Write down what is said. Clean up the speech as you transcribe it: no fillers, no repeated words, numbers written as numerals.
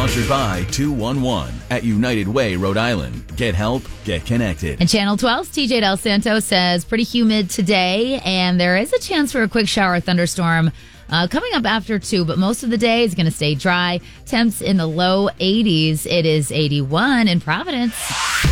Sponsored by 211 at United Way, Rhode Island. Get help, get connected. And Channel 12's TJ Del Santo says pretty humid today, and there is a chance for a quick shower thunderstorm coming up after 2, but most of the day is going to stay dry. Temps in the low 80s. It is 81 in Providence.